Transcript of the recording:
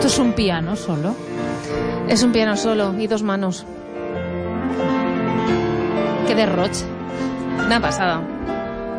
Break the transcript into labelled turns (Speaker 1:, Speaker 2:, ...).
Speaker 1: Esto es un piano solo.
Speaker 2: Es un piano solo y 2 manos.
Speaker 1: Qué derroche.
Speaker 2: Una pasada.